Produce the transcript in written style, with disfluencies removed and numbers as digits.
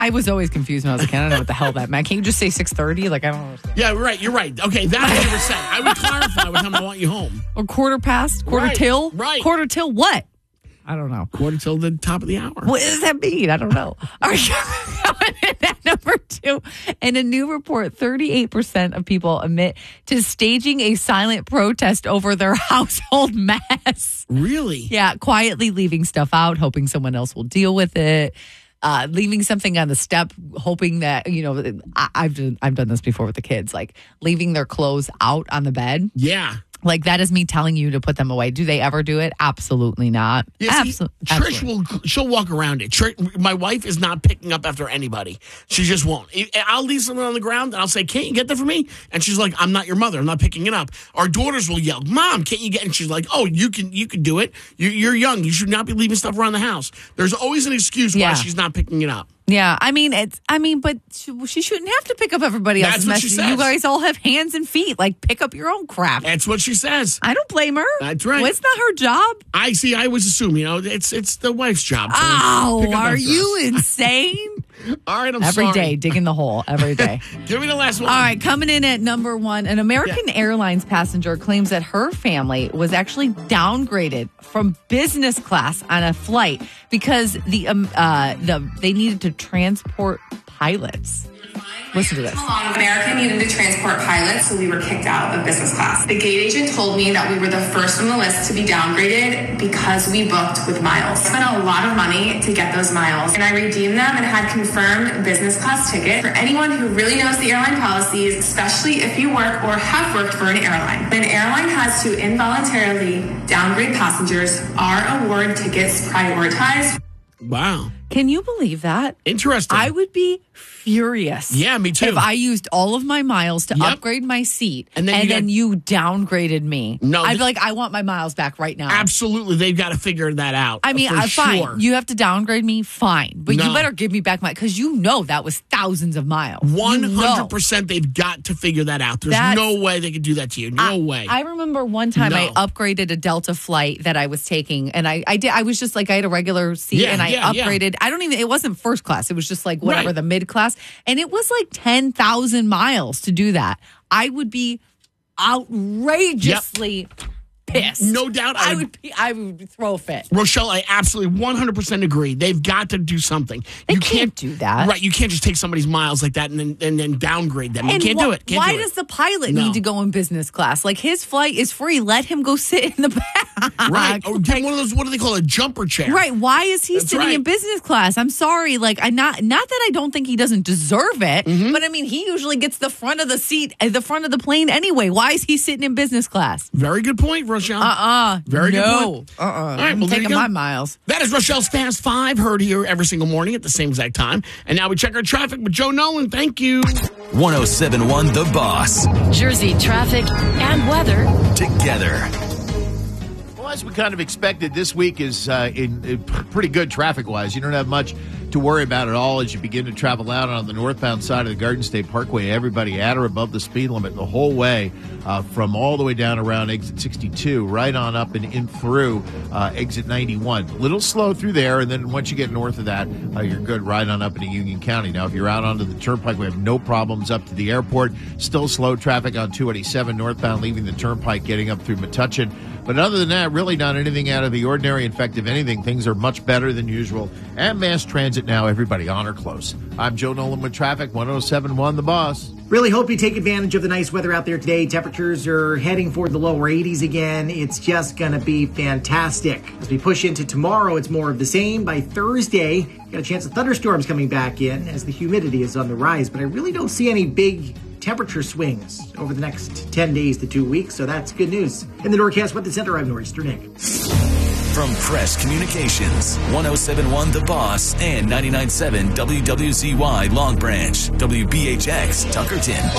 I was always confused when I was a kid. I don't know what the hell that meant. Can't you just say 6:30? Like, I don't understand. Yeah, right. You're right. Okay, that I never said. I would clarify what time I want you home. Or quarter past? Quarter till? Right. Quarter till what? I don't know. Quarter till the top of the hour. What does that mean? I don't know. All right, coming in at number 2. In a new report, 38% of people admit to staging a silent protest over their household mess. Really? Yeah, quietly leaving stuff out, hoping someone else will deal with it. Leaving something on the step, hoping that, I've done this before with the kids, like leaving their clothes out on the bed. Yeah. Like, that is me telling you to put them away. Do they ever do it? Absolutely not. Yeah, Trish she'll walk around it. My wife is not picking up after anybody. She just won't. I'll leave something on the ground and I'll say, "Can't you get that for me?" And she's like, "I'm not your mother. I'm not picking it up." Our daughters will yell, "Mom, can't you get?" And she's like, "Oh, you can do it. You're young. You should not be leaving stuff around the house." There's always an excuse why she's not picking it up. Yeah, but she shouldn't have to pick up everybody else's mess. That's what she says. You guys all have hands and feet. Like, pick up your own crap. That's what she says. I don't blame her. That's right. Well, it's not her job. I always assume, it's the wife's job. Are you insane? All right, Every day, digging the hole. Every day. Give me the last one. All right, coming in at number 1, an American Airlines passenger claims that her family was actually downgraded from business class on a flight because they needed to transport pilots. Listen to this. American needed to transport pilots, so we were kicked out of business class. The gate agent told me that we were the first on the list to be downgraded because we booked with miles. I spent a lot of money to get those miles, and I redeemed them and had confirmed business class ticket. For anyone who really knows the airline policies, especially if you work or have worked for an airline. When an airline has to involuntarily downgrade passengers, our award tickets prioritized. Wow. Can you believe that? Interesting. I would be furious. Yeah, me too. If I used all of my miles to upgrade my seat and then you downgraded me. No, I'd be like, I want my miles back right now. Absolutely. They've got to figure that out. I mean, fine. Sure. You have to downgrade me, fine. But you better give me back because that was thousands of miles. 100% they've got to figure that out. There's no way they could do that to you. No way. I remember one time I upgraded a Delta flight that I was taking, and I did. I was just like, I had a regular seat, and I upgraded. I don't even, it wasn't first class. It was just like whatever, the mid class. And it was like 10,000 miles to do that. I would be outrageously pissed. No doubt. I would throw a fit. Rochelle, I absolutely 100% agree. They've got to do something. You can't do that. Right. You can't just take somebody's miles like that and then downgrade them. You can't do it. Why does the pilot need to go in business class? Like, his flight is free. Let him go sit in the back. Right. Or get one of those, what do they call it, a jumper chair? Right. Why is he sitting in business class? I'm sorry. Like, not that I don't think he doesn't deserve it, but I mean, he usually gets the front of the seat, the front of the plane anyway. Why is he sitting in business class? Very good point, Rochelle. Very good point. All right, I'm taking my miles. That is Rochelle's Fast Five, heard here every single morning at the same exact time. And now we check our traffic with Joe Nolan. Thank you. 107.1 The Boss. Jersey traffic and weather together. Well, as we kind of expected, this week is pretty good traffic-wise. You don't have much to worry about at all as you begin to travel out on the northbound side of the Garden State Parkway. Everybody at or above the speed limit the whole way from all the way down around exit 62, right on up and in through exit 91. A little slow through there, and then once you get north of that, you're good right on up into Union County. Now, if you're out onto the Turnpike, we have no problems up to the airport. Still slow traffic on 287 northbound, leaving the Turnpike, getting up through Metuchen. But other than that, really not anything out of the ordinary. In fact, if anything, things are much better than usual. And mass transit now, everybody on or close. I'm Joe Nolan with traffic, 107.1 The Boss. Really hope you take advantage of the nice weather out there today. Temperatures are heading for the lower 80s again. It's just going to be fantastic. As we push into tomorrow, it's more of the same. By Thursday, got a chance of thunderstorms coming back in as the humidity is on the rise. But I really don't see any big temperature swings over the next 10 days to 2 weeks, so that's good news. In the Norcast Weather Center, I'm Nor'easter Nick. From Press Communications, 107.1 The Boss and 99.7 WWZY Long Branch, WBHX Tuckerton.